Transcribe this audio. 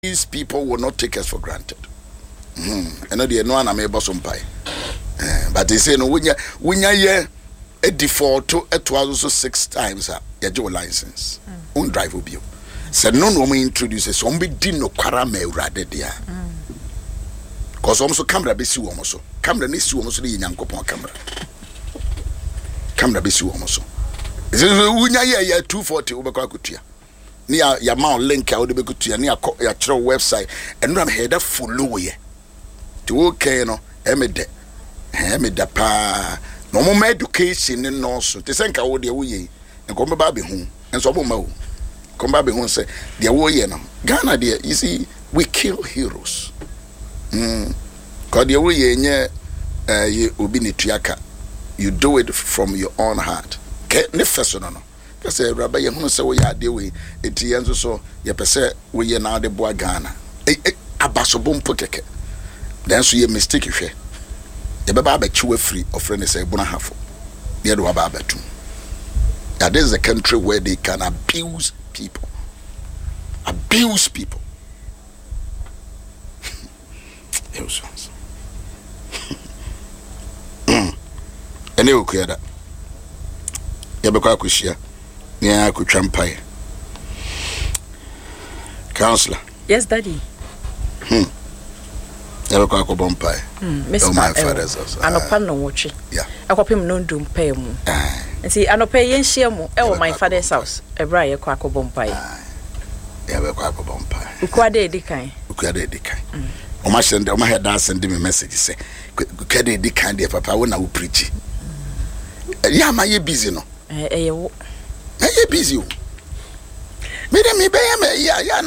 these people will not take us for granted. I know the no one am able to pay. But they say no when you a default to it was also 6 times your license. On drive will be. Said no we introduce some be dino quarame rather there. Cause almost camera be see almost. Camera ni see almost the yankopon camera. Camera be see almost. Is unya ya 240 ubekwa kutia. Ni ya mount link ya ode be kutia ni ya chiro website and ram header follow ye. To okay no emede. Emede pa no more education in no so. Te senka wo de wo ye. Enko ba be hu. Enso bo ma wo. Come back and say, "Dear warrior, Ghana, dear, you see, we kill heroes. Because the warrior, you do it from your own heart. Can't never no. Because Rabbi, you say we are doing it. You so you say we are now the boy Ghana. Abasobum pokeke. Then so you mistake you share. You be baba chew free. Or friend say bona hafo. You do baba too. That is a country where they can abuse people. Abuse people. And they will clear that. Yabaka Kushia. Nia Kuchampire. Counselor. Yes, Daddy. Yabaka Bompire. Miss my father's house. And a pan no watching. Yeah. I hope him no doom pay mu. And see, I no pay yen share mu. My father's house. A briar quack of Bompire. Yabaka Bompire. Ukwade Dikai. Ukwade Dikai. My son, my head dance send me a message. Say, Ukwade Dikai, dear papa, when I will preach. Yeah, my busy no. You busy. Me, yeah,